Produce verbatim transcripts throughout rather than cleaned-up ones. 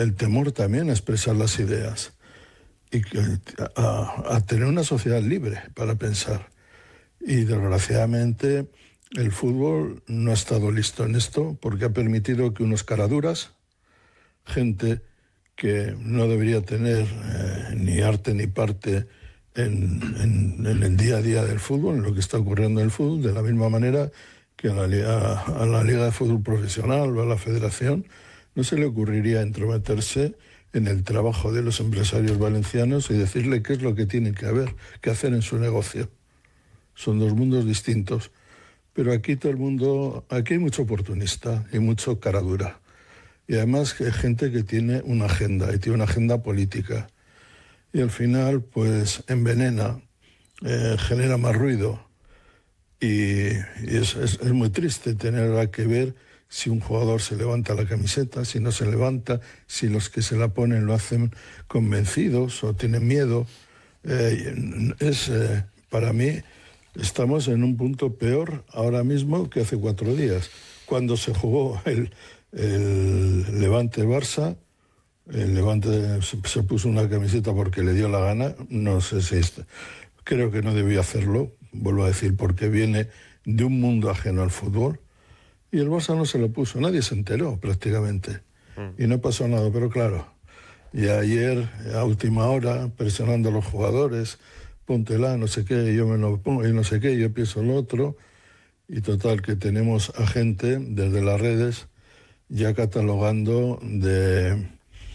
el temor también a expresar las ideas y que, a, a tener una sociedad libre para pensar. Y desgraciadamente el fútbol no ha estado listo en esto porque ha permitido que unos caraduras, gente que no debería tener eh, ni arte ni parte en, en, en el día a día del fútbol, en lo que está ocurriendo en el fútbol, de la misma manera que a la Liga, a la Liga de Fútbol Profesional o a la Federación no se le ocurriría entrometerse en el trabajo de los empresarios valencianos y decirle qué es lo que tienen que haber, que hacer en su negocio. Son dos mundos distintos. Pero aquí todo el mundo, aquí hay mucho oportunista y mucho caradura. Y además hay gente que tiene una agenda, y tiene una agenda política. Y al final, pues, envenena, eh, genera más ruido. Y, y es, es, es muy triste tener que ver si un jugador se levanta la camiseta, si no se levanta, si los que se la ponen lo hacen convencidos o tienen miedo. Eh, es, eh, para mí, estamos en un punto peor ahora mismo que hace cuatro días. Cuando se jugó el, el Levante-Barça, el Levante se, se puso una camiseta porque le dio la gana, no sé si es, creo que no debía hacerlo, vuelvo a decir, porque viene de un mundo ajeno al fútbol, y el Barça no se lo puso, nadie se enteró prácticamente, mm. y no pasó nada, pero claro, y ayer a última hora, presionando a los jugadores, póntela, no sé qué, yo me lo pongo, y no sé qué, yo pienso lo otro, y total que tenemos a gente desde las redes ya catalogando de,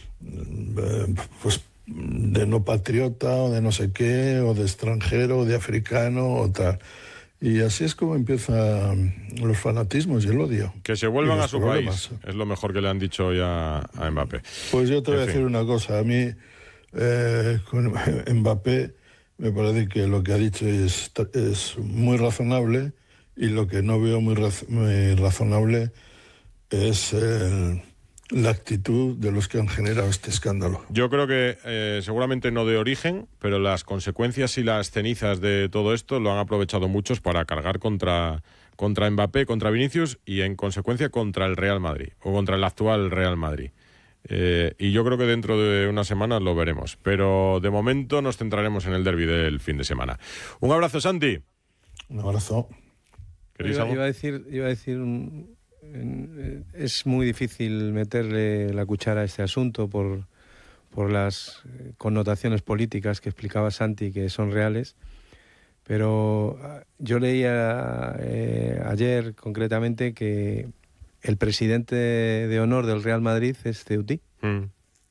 de pues de no patriota o de no sé qué, o de extranjero, o de africano, o tal. Y así es como empiezan los fanatismos y el odio. Que se vuelvan a su problemas. País, es lo mejor que le han dicho ya a Mbappé. Pues yo te voy en a decir fin. una cosa, a mí eh, con Mbappé me parece que lo que ha dicho es, es muy razonable, y lo que no veo muy, raz, muy razonable es el... la actitud de los que han generado este escándalo. Yo creo que eh, seguramente no de origen, pero las consecuencias y las cenizas de todo esto lo han aprovechado muchos para cargar contra, contra Mbappé, contra Vinicius y en consecuencia contra el Real Madrid o contra el actual Real Madrid. Eh, y yo creo que dentro de unas semanas lo veremos, pero de momento nos centraremos en el derbi del fin de semana. Un abrazo, Santi. Un abrazo. Iba, iba a decir, iba a decir un... es muy difícil meterle la cuchara a este asunto por, por las connotaciones políticas que explicaba Santi, que son reales, pero yo leía eh, ayer concretamente que el presidente de honor del Real Madrid es Ceutí, mm.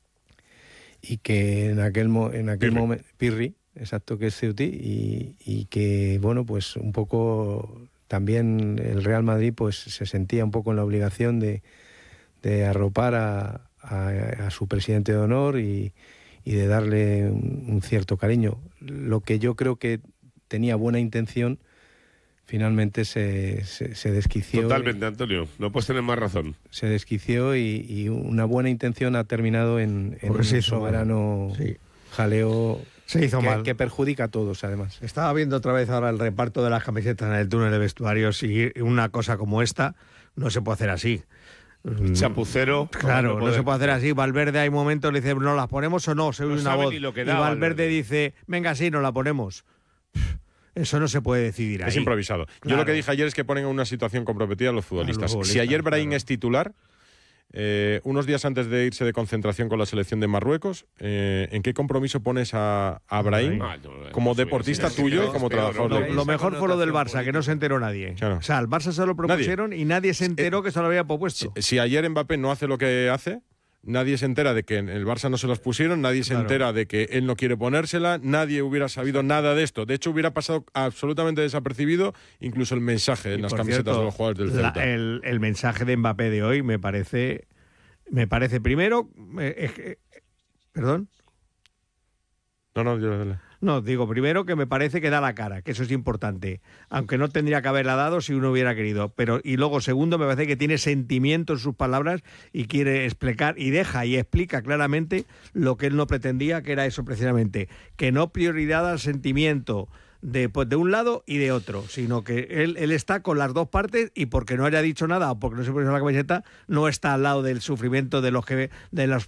y que en aquel, mo- en aquel momento Pirri, exacto, que es Ceutí, y, y que, bueno, pues un poco... También el Real Madrid pues se sentía un poco en la obligación de, de arropar a, a, a su presidente de honor y, y de darle un, un cierto cariño. Lo que yo creo que tenía buena intención, finalmente se, se, se desquició. Totalmente, Antonio, no puedes tener más razón. Se desquició y, y una buena intención ha terminado en, en un soberano sí. jaleo. Se hizo que, mal. Que perjudica a todos, además. Estaba viendo otra vez ahora el reparto de las camisetas en el túnel de vestuarios y una cosa como esta no se puede hacer así. Chapucero. Claro, no, no, no se puede hacer así. Valverde hay momentos le dice, ¿nos las ponemos o no? Se oye no una voz. Ni lo que y da, Valverde, Valverde dice, venga, sí, nos la ponemos. Eso no se puede decidir ahí. Es improvisado. Claro. Yo lo que dije ayer es que ponen en una situación comprometida a los futbolistas. A los futbolistas si ayer Brahim claro. es titular, eh, unos días antes de irse de concentración con la selección de Marruecos, eh, ¿en qué compromiso pones a, a Brahim ah, no, como no, deportista sí, tuyo sí, y como sí, trabajador? Lo, de lo mejor fue lo del Barça, que no se enteró nadie. Claro. O sea, al Barça se lo propusieron nadie. y nadie se enteró que se lo había propuesto. Si, si ayer Mbappé no hace lo que hace, nadie se entera de que en el Barça no se las pusieron, nadie se claro. entera de que él no quiere ponérsela, nadie hubiera sabido nada de esto. De hecho, hubiera pasado absolutamente desapercibido incluso el mensaje en las camisetas cierto, de los jugadores del Celta. La, el, el mensaje de Mbappé de hoy me parece... Me parece primero... Eh, eh, ¿Perdón? No, no, yo... No, digo, primero que me parece que da la cara, que eso es importante, aunque no tendría que haberla dado si uno hubiera querido. Pero y luego, segundo, me parece que tiene sentimiento en sus palabras y quiere explicar, y deja y explica claramente lo que él no pretendía, que era eso precisamente, que no prioridad al sentimiento de, pues, de un lado y de otro, sino que él, él está con las dos partes y porque no haya dicho nada o porque no se puso la camiseta, no está al lado del sufrimiento de los que de los